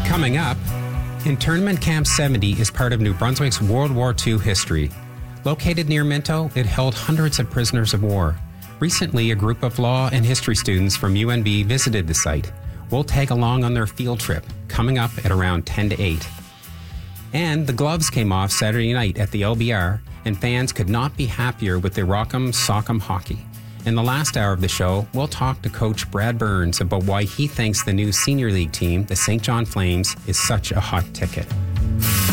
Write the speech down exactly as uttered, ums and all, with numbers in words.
Coming up, Internment Camp seventy is part of New Brunswick's World War Two history. Located near Minto, it held hundreds of prisoners of war. Recently, a group of law and history students from U N B visited the site. We'll tag along on their field trip, coming up at around ten to eight. And the gloves came off Saturday night at the L B R, and fans could not be happier with the Rock'em Sock'em hockey. In the last hour of the show, we'll talk to Coach Brad Burns about why he thinks the new Senior League team, the Saint John Flames, is such a hot ticket.